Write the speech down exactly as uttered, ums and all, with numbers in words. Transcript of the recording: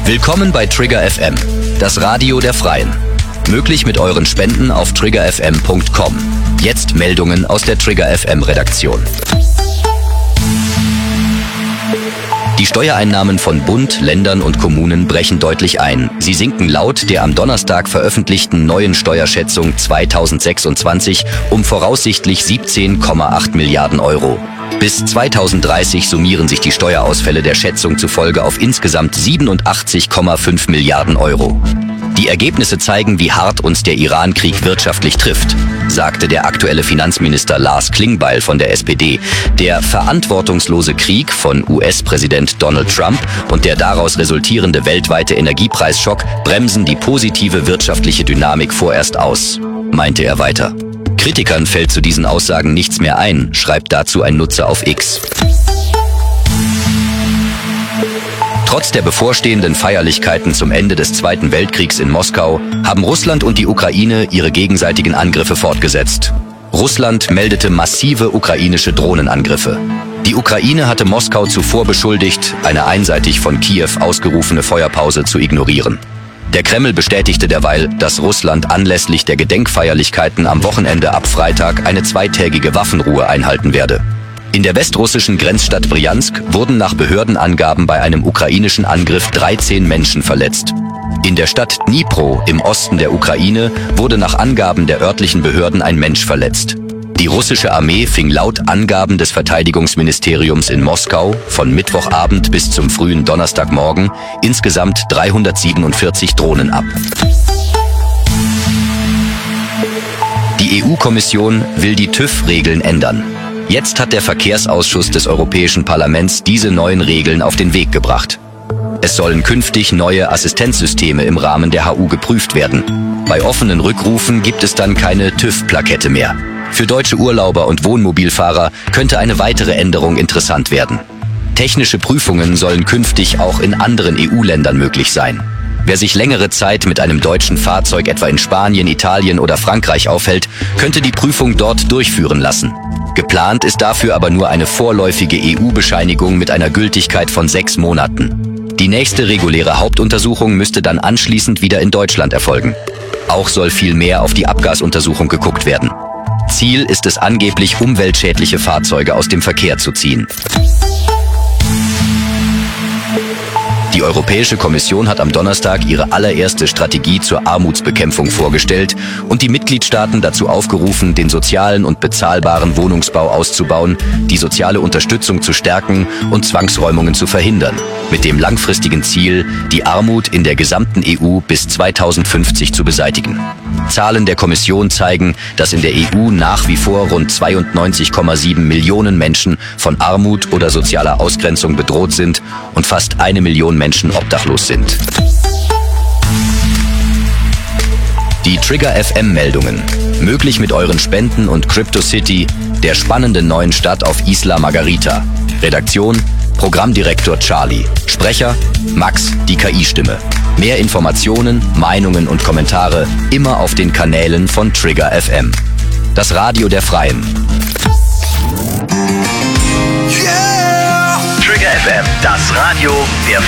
Willkommen bei Trigger F M, das Radio der Freien. Möglich mit euren Spenden auf trigger f m punkt com. Jetzt Meldungen aus der Trigger F M Redaktion. Die Steuereinnahmen von Bund, Ländern und Kommunen brechen deutlich ein. Sie sinken laut der am Donnerstag veröffentlichten neuen Steuerschätzung zweitausendsechsundzwanzig um voraussichtlich siebzehn Komma acht Milliarden Euro. Bis zweitausenddreißig summieren sich die Steuerausfälle der Schätzung zufolge auf insgesamt siebenundachtzig Komma fünf Milliarden Euro. Die Ergebnisse zeigen, wie hart uns der Iran-Krieg wirtschaftlich trifft, sagte der aktuelle Finanzminister Lars Klingbeil von der S P D. Der verantwortungslose Krieg von U S-Präsident Donald Trump und der daraus resultierende weltweite Energiepreisschock bremsen die positive wirtschaftliche Dynamik vorerst aus, meinte er weiter. Kritikern fällt zu diesen Aussagen nichts mehr ein, schreibt dazu ein Nutzer auf X. Trotz der bevorstehenden Feierlichkeiten zum Ende des Zweiten Weltkriegs in Moskau haben Russland und die Ukraine ihre gegenseitigen Angriffe fortgesetzt. Russland meldete massive ukrainische Drohnenangriffe. Die Ukraine hatte Moskau zuvor beschuldigt, eine einseitig von Kiew ausgerufene Feuerpause zu ignorieren. Der Kreml bestätigte derweil, dass Russland anlässlich der Gedenkfeierlichkeiten am Wochenende ab Freitag eine zweitägige Waffenruhe einhalten werde. In der westrussischen Grenzstadt Bryansk wurden nach Behördenangaben bei einem ukrainischen Angriff dreizehn Menschen verletzt. In der Stadt Dnipro im Osten der Ukraine wurde nach Angaben der örtlichen Behörden ein Mensch verletzt. Die russische Armee fing laut Angaben des Verteidigungsministeriums in Moskau von Mittwochabend bis zum frühen Donnerstagmorgen insgesamt dreihundertsiebenundvierzig Drohnen ab. Die E U-Kommission will die TÜV-Regeln ändern. Jetzt hat der Verkehrsausschuss des Europäischen Parlaments diese neuen Regeln auf den Weg gebracht. Es sollen künftig neue Assistenzsysteme im Rahmen der H U geprüft werden. Bei offenen Rückrufen gibt es dann keine TÜV-Plakette mehr. Für deutsche Urlauber und Wohnmobilfahrer könnte eine weitere Änderung interessant werden. Technische Prüfungen sollen künftig auch in anderen E U-Ländern möglich sein. Wer sich längere Zeit mit einem deutschen Fahrzeug etwa in Spanien, Italien oder Frankreich aufhält, könnte die Prüfung dort durchführen lassen. Geplant ist dafür aber nur eine vorläufige E U-Bescheinigung mit einer Gültigkeit von sechs Monaten. Die nächste reguläre Hauptuntersuchung müsste dann anschließend wieder in Deutschland erfolgen. Auch soll viel mehr auf die Abgasuntersuchung geguckt werden. Ziel ist es angeblich, umweltschädliche Fahrzeuge aus dem Verkehr zu ziehen. Die Europäische Kommission hat am Donnerstag ihre allererste Strategie zur Armutsbekämpfung vorgestellt und die Mitgliedstaaten dazu aufgerufen, den sozialen und bezahlbaren Wohnungsbau auszubauen, die soziale Unterstützung zu stärken und Zwangsräumungen zu verhindern, mit dem langfristigen Ziel, die Armut in der gesamten E U bis zweitausendfünfzig zu beseitigen. Zahlen der Kommission zeigen, dass in der E U nach wie vor rund zweiundneunzig Komma sieben Millionen Menschen von Armut oder sozialer Ausgrenzung bedroht sind und fast eine Million Menschen obdachlos sind. Die Trigger F M-Meldungen. Möglich mit euren Spenden und Crypto City, der spannenden neuen Stadt auf Isla Margarita. Redaktion: Programmdirektor Charlie. Sprecher: Max, die K I-Stimme. Mehr Informationen, Meinungen und Kommentare immer auf den Kanälen von Trigger F M. Das Radio der Freien. Yeah! Trigger F M, das Radio der